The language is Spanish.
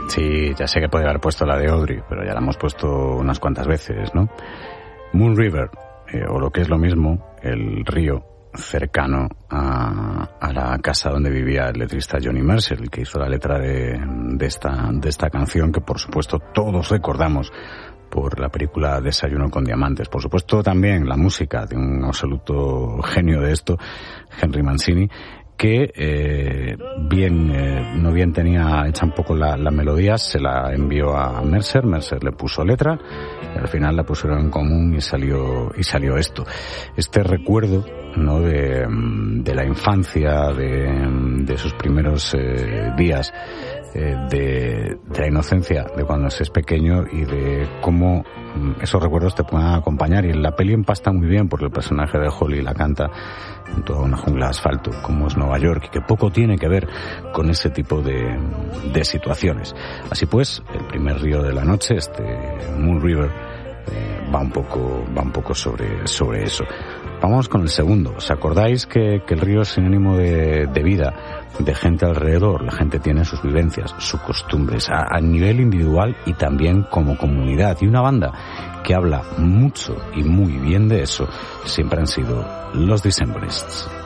Sí, ya sé que podría haber puesto la de Audrey, pero ya la hemos puesto unas cuantas veces, ¿no? Moon River, o lo que es lo mismo, el río cercano a la casa donde vivía el letrista Johnny Mercer, el que hizo la letra de esta canción, que por supuesto todos recordamos por la película Desayuno con Diamantes. Por supuesto también la música de un absoluto genio de esto, Henry Mancini, que no bien tenía hecha un poco la melodía, se la envió a Mercer le puso letra y al final la pusieron en común y salió esto. Este recuerdo, ¿no?, de la infancia, de sus primeros días, de la inocencia de cuando se es pequeño y de cómo esos recuerdos te pueden acompañar. Y en la peli empasta muy bien porque el personaje de Holly la canta en toda una jungla de asfalto, como es Nueva York, y que poco tiene que ver con ese tipo de situaciones. Así pues, el primer río de la noche, este Moon River, va un poco sobre eso. Vamos con el segundo. ¿Os acordáis que el río es sinónimo de vida, de gente alrededor? La gente tiene sus vivencias, sus costumbres, a nivel individual y también como comunidad. Y una banda que habla mucho y muy bien de eso siempre han sido los Decemberists.